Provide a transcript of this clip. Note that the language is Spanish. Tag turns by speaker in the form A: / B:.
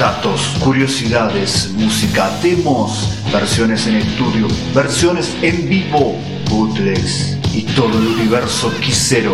A: datos, curiosidades, música, demos, versiones en estudio, versiones en vivo, bootlegs y todo el universo quisero